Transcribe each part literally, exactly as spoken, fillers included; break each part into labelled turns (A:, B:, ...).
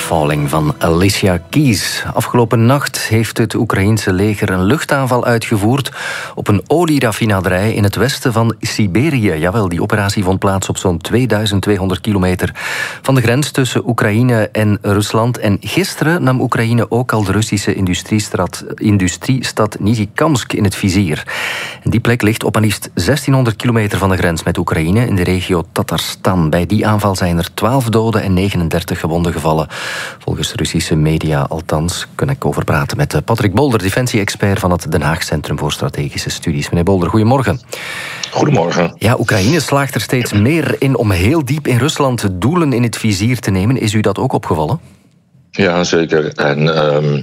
A: Falling van Alicia Keys. Afgelopen nacht heeft het Oekraïense leger een luchtaanval uitgevoerd op een olieraffinaderij in het westen van Siberië. Jawel, die operatie vond plaats op zo'n tweeduizend tweehonderd kilometer van de grens tussen Oekraïne en Rusland. En gisteren nam Oekraïne ook al de Russische industriestad, industriestad Nizhikhansk in het vizier. En die plek ligt op maar liefst zestienhonderd kilometer van de grens met Oekraïne in de regio Tatarstan. Bij die aanval zijn er twaalf doden en negenendertig gewonden gevallen. Volgens Russische media althans. Kan ik over praten met Patrick Bolder, defensie-expert van het Den Haag Centrum voor Strategische Studies. Meneer Bolder, goedemorgen.
B: Goedemorgen.
A: Ja, Oekraïne slaagt er steeds meer in om heel diep in Rusland doelen in het vizier te nemen. Is u dat ook opgevallen?
B: Ja, zeker. En um,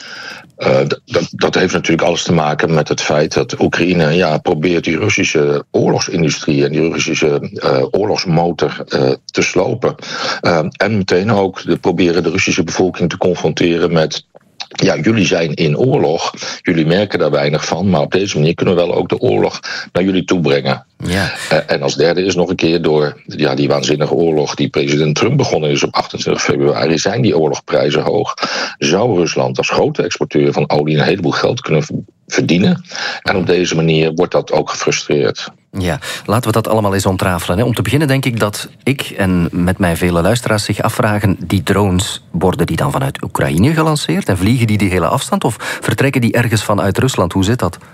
B: uh, dat, dat heeft natuurlijk alles te maken met het feit dat Oekraïne ja, probeert die Russische oorlogsindustrie en die Russische uh, oorlogsmotor uh, te slopen. Uh, en meteen ook de, proberen de Russische bevolking te confronteren met: ja, jullie zijn in oorlog, jullie merken daar weinig van, maar op deze manier kunnen we wel ook de oorlog naar jullie toe brengen.
A: Ja.
B: Uh, en als derde is nog een keer door ja, die waanzinnige oorlog die president Trump begonnen is op achtentwintig februari, zijn die oorlogprijzen hoog. Zou Rusland als grote exporteur van olie een heleboel geld kunnen verdienen? En op deze manier wordt dat ook gefrustreerd.
A: Ja, laten we dat allemaal eens ontrafelen. Om te beginnen denk ik dat ik en met mij vele luisteraars zich afvragen: die drones, worden die dan vanuit Oekraïne gelanceerd en vliegen die die hele afstand of vertrekken die ergens vanuit Rusland? Hoe zit dat?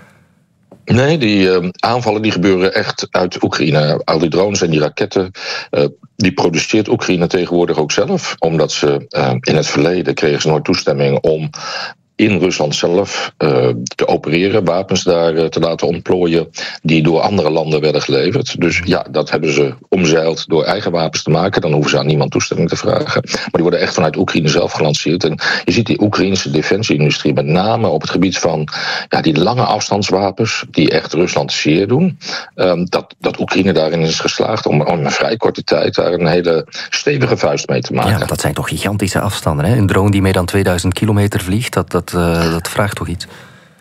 B: Nee, die uh, aanvallen die gebeuren echt uit Oekraïne. Al die drones en die raketten, uh, die produceert Oekraïne tegenwoordig ook zelf. Omdat ze uh, in het verleden kregen ze nooit toestemming om in Rusland zelf uh, te opereren, wapens daar uh, te laten ontplooien die door andere landen werden geleverd. Dus ja, dat hebben ze omzeild door eigen wapens te maken. Dan hoeven ze aan niemand toestemming te vragen. Maar die worden echt vanuit Oekraïne zelf gelanceerd. En je ziet die Oekraïnse defensieindustrie met name op het gebied van ja, die lange afstandswapens die echt Rusland zeer doen. Um, dat, dat Oekraïne daarin is geslaagd om, om in een vrij korte tijd daar een hele stevige vuist mee te maken.
A: Ja, dat zijn toch gigantische afstanden, hè? Een drone die meer dan tweeduizend kilometer vliegt, dat, dat Uh, dat vraagt toch iets?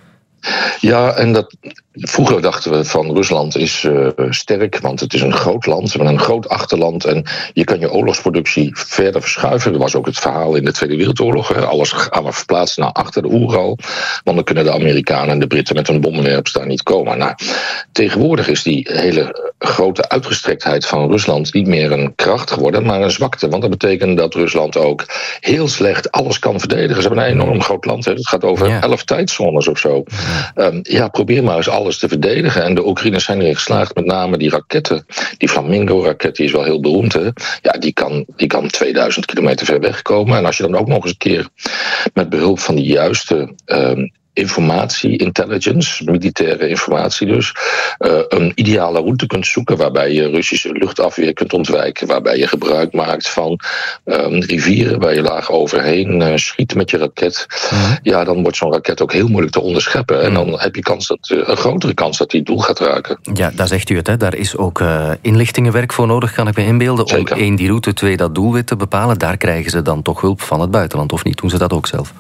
B: Ja, en dat, vroeger dachten we van Rusland is uh, sterk, want het is een groot land met een groot achterland en je kan je oorlogsproductie verder verschuiven. Dat was ook het verhaal in de Tweede Wereldoorlog. Hè. Alles gaan we verplaatsen naar achter de Oeral, want dan kunnen de Amerikanen en de Britten met hun bommenwerpers daar niet komen. Nou, tegenwoordig is die hele grote uitgestrektheid van Rusland niet meer een kracht geworden, maar een zwakte. Want dat betekent dat Rusland ook heel slecht alles kan verdedigen. Ze hebben een enorm groot land. Hè. Het gaat over ja. elf tijdzones of zo. Ja. Um, ja, probeer maar eens alles te verdedigen. En de Oekraïners zijn erin geslaagd, met name die raketten. Die Flamingo-raket, die is wel heel beroemd. Hè? Ja, die kan, die kan tweeduizend kilometer ver weg komen. En als je dan ook nog eens een keer met behulp van de juiste Um, informatie, intelligence, militaire informatie dus, uh, een ideale route kunt zoeken waarbij je Russische luchtafweer kunt ontwijken, waarbij je gebruik maakt van um, rivieren waar je laag overheen uh, schiet met je raket. Mm. Ja, dan wordt zo'n raket ook heel moeilijk te onderscheppen. Mm. En dan heb je kans dat, uh, een grotere kans dat die het doel gaat raken.
A: Ja, daar zegt u het, hè. Daar is ook uh, inlichtingenwerk voor nodig, kan ik me inbeelden. Zeker. Om één, die route, twee, dat doelwit te bepalen. Daar krijgen ze dan toch hulp van het buitenland, of niet? Doen ze dat ook zelf?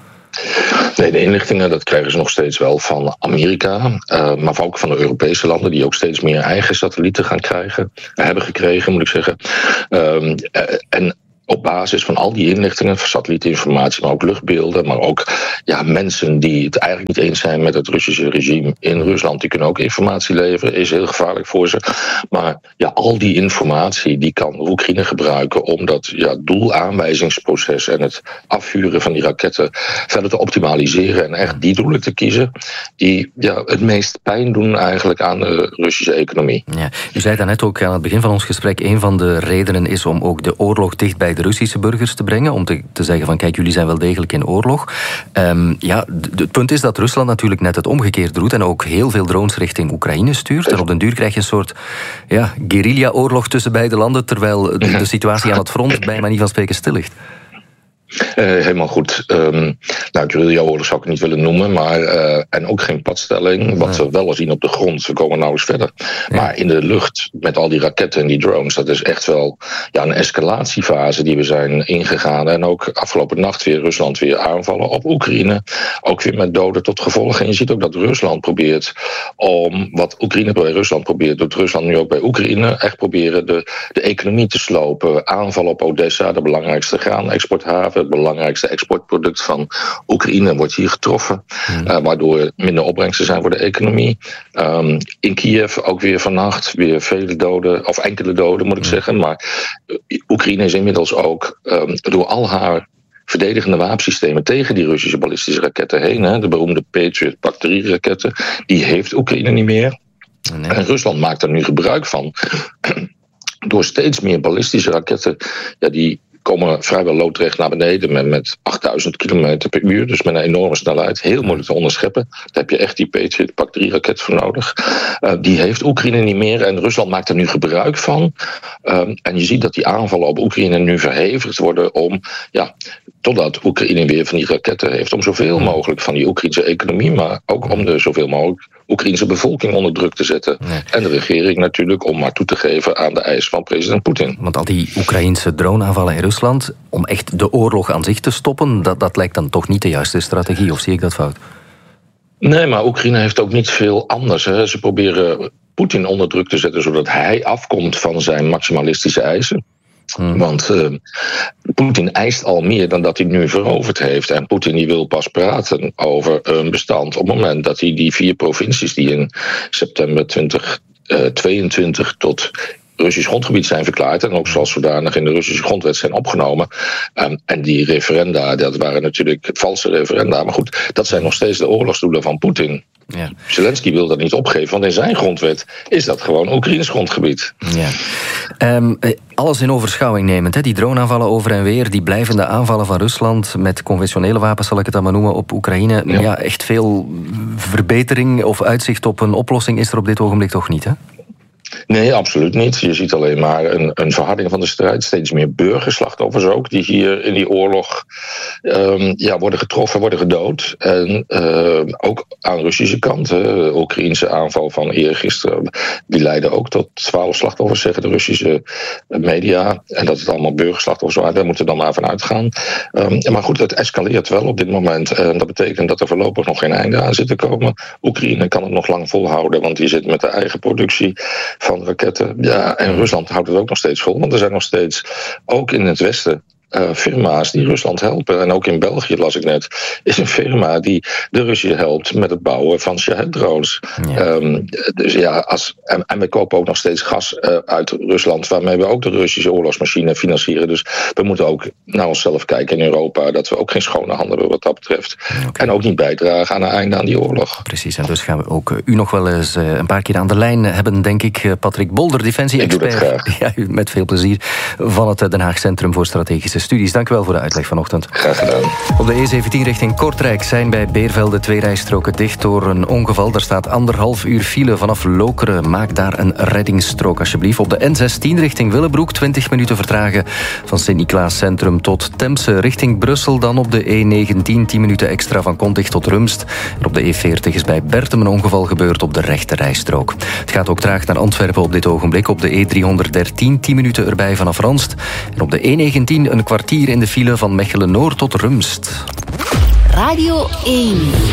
B: Nee, de inlichtingen dat krijgen ze nog steeds wel van Amerika, uh, maar ook van de Europese landen die ook steeds meer eigen satellieten gaan krijgen, hebben gekregen, moet ik zeggen. Um, uh, en op basis van al die inlichtingen, satellietinformatie, maar ook luchtbeelden, maar ook ja, mensen die het eigenlijk niet eens zijn met het Russische regime in Rusland, die kunnen ook informatie leveren, is heel gevaarlijk voor ze. Maar ja, al die informatie die kan Oekraïne gebruiken om dat ja, doelaanwijzingsproces en het afvuren van die raketten verder te optimaliseren en echt die doelen te kiezen die ja, het meest pijn doen eigenlijk aan de Russische economie.
A: Ja, u zei daarnet ook aan het begin van ons gesprek, een van de redenen is om ook de oorlog dicht bij de Russische burgers te brengen, om te, te zeggen van kijk, jullie zijn wel degelijk in oorlog. Um, ja, d- het punt is dat Rusland natuurlijk net het omgekeerde doet en ook heel veel drones richting Oekraïne stuurt. En op den duur krijg je een soort ja, guerrilla-oorlog tussen beide landen, terwijl de, de situatie aan het front bij manier van spreken stil ligt.
B: Uh, helemaal goed. Um, nou, guerrilla-oorlog zou ik het niet willen noemen, maar uh, en ook geen padstelling. Wat we wel zien op de grond, we komen nauwelijks verder. Ja. Maar in de lucht, met al die raketten en die drones, dat is echt wel ja, een escalatiefase die we zijn ingegaan. En ook afgelopen nacht weer Rusland weer aanvallen op Oekraïne. Ook weer met doden tot gevolg. En je ziet ook dat Rusland probeert om, wat Oekraïne bij Rusland probeert, doet Rusland nu ook bij Oekraïne, echt proberen de, de economie te slopen. Aanval op Odessa, de belangrijkste graanexporthaven. Het belangrijkste exportproduct van Oekraïne wordt hier getroffen. Hmm. Uh, waardoor minder opbrengsten zijn voor de economie. Um, in Kiev ook weer vannacht weer vele doden, of enkele doden moet ik hmm. zeggen. Maar Oekraïne is inmiddels ook um, door al haar verdedigende wapensystemen tegen die Russische ballistische raketten heen. Hè, de beroemde Patriot Pak drie raketten. Die heeft Oekraïne niet meer. Nee. En Rusland maakt er nu gebruik van. Door steeds meer ballistische raketten. Ja, die komen vrijwel loodrecht naar beneden met, met achtduizend kilometer per uur. Dus met een enorme snelheid. Heel moeilijk te onderscheppen. Daar heb je echt die Patriot Pak drie raket voor nodig. Uh, die heeft Oekraïne niet meer. En Rusland maakt er nu gebruik van. Um, en je ziet dat die aanvallen op Oekraïne nu verhevigd worden om... ja, totdat Oekraïne weer van die raketten heeft. Om zoveel mogelijk van die Oekraïnse economie... maar ook om de zoveel mogelijk Oekraïnse bevolking onder druk te zetten. Nee. En de regering natuurlijk om maar toe te geven aan de eisen van president Poetin.
A: Want al die Oekraïnse droneaanvallen in Rusland... om echt de oorlog aan zich te stoppen... dat, dat lijkt dan toch niet de juiste strategie, of zie ik dat fout?
B: Nee, maar Oekraïne heeft ook niet veel anders. Hè. Ze proberen Poetin onder druk te zetten... zodat hij afkomt van zijn maximalistische eisen. Hmm. Want uh, Poetin eist al meer dan dat hij nu veroverd heeft. En Poetin die wil pas praten over een bestand op het moment dat hij die vier provincies die in september twintig tweeëntwintig tot Russisch grondgebied zijn verklaard en ook zoals zodanig in de Russische grondwet zijn opgenomen. Um, en die referenda, dat waren natuurlijk valse referenda. Maar goed, dat zijn nog steeds de oorlogsdoelen van Poetin. Ja. Zelensky wil dat niet opgeven, want in zijn grondwet is dat gewoon Oekraïns grondgebied.
A: Ja. Um, alles in overschouwing nemend, hè? Die droneaanvallen over en weer, die blijvende aanvallen van Rusland met conventionele wapens, zal ik het dan maar noemen, op Oekraïne. Ja. Ja, echt veel verbetering of uitzicht op een oplossing is er op dit ogenblik toch niet, hè?
B: Nee, absoluut niet. Je ziet alleen maar een, een verharding van de strijd. Steeds meer burgerslachtoffers ook, die hier in die oorlog um, ja, worden getroffen, worden gedood. En uh, ook aan Russische kant. De Oekraïnse aanval van eergisteren, die leidde ook tot twaalf slachtoffers, zeggen de Russische media. En dat het allemaal burgerslachtoffers waren, daar moeten we dan maar van uitgaan. Um, maar goed, het escaleert wel op dit moment. En dat betekent dat er voorlopig nog geen einde aan zit te komen. Oekraïne kan het nog lang volhouden, want die zit met de eigen productie van raketten. Ja, en Rusland houdt het ook nog steeds vol. Want er zijn nog steeds, ook in het Westen, Uh, firma's die Rusland helpen. En ook in België, las ik net, is een firma die de Russen helpt met het bouwen van Shahed-drones. Ja. Um, dus ja, als, en, en we kopen ook nog steeds gas uh, uit Rusland, waarmee we ook de Russische oorlogsmachine financieren. Dus we moeten ook naar onszelf kijken in Europa, dat we ook geen schone handen hebben wat dat betreft. Okay. En ook niet bijdragen aan een einde aan die oorlog.
A: Precies, en dus gaan we ook uh, u nog wel eens uh, een paar keer aan de lijn hebben, denk ik. Uh, Patrick Bolder, defensie-expert.
B: Ik doe dat graag.
A: Ja, met veel plezier. Van het Den Haag Centrum voor Strategische Studies. Dank u wel voor de uitleg vanochtend.
B: Graag gedaan.
A: Op de E zeventien richting Kortrijk zijn bij Beervelde twee rijstroken dicht door een ongeval. Daar staat anderhalf uur file vanaf Lokeren. Maak daar een reddingsstrook alsjeblieft. Op de N zestien richting Willebroek twintig minuten vertragen van Sint-Niklaas Centrum tot Temse. Richting Brussel dan op de E negentien tien minuten extra van Kontig tot Rumst. En op de E veertig is bij Bertem een ongeval gebeurd op de rechte rijstrook. Het gaat ook traag naar Antwerpen op dit ogenblik. Op de E driehonderddertien tien minuten erbij vanaf Ranst. En op de E negentien een kwartier in de file van Mechelen-Noord tot Rumst.
C: Radio één.